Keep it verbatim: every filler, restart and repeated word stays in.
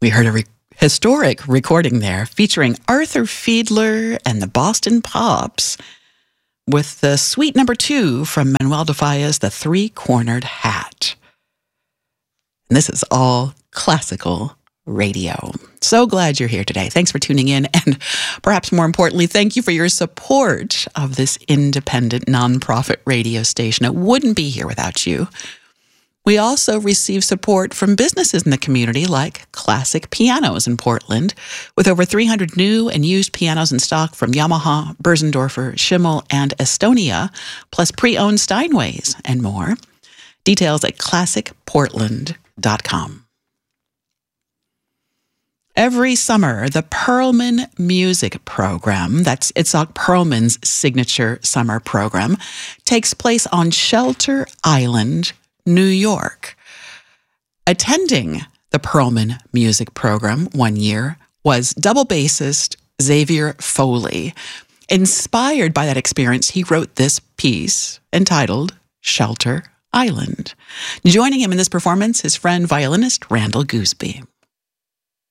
We heard a re- historic recording there featuring Arthur Fiedler and the Boston Pops with the suite number two from Manuel de Falla's The Three-Cornered Hat. And this is all classical radio. So glad you're here today. Thanks for tuning in. And perhaps more importantly, thank you for your support of this independent nonprofit radio station. It wouldn't be here without you. We also receive support from businesses in the community like Classic Pianos in Portland, with over three hundred new and used pianos in stock from Yamaha, Berzendorfer, Schimmel, and Estonia, plus pre-owned Steinways and more. Details at classic portland dot com. Every summer, the Perlman Music Program, that's Itzhak Perlman's signature summer program, takes place on Shelter Island, New York. Attending the Perlman Music Program one year was double bassist Xavier Foley. Inspired by that experience, he wrote this piece entitled Shelter Island. Joining him in this performance, his friend violinist Randall Gooseby.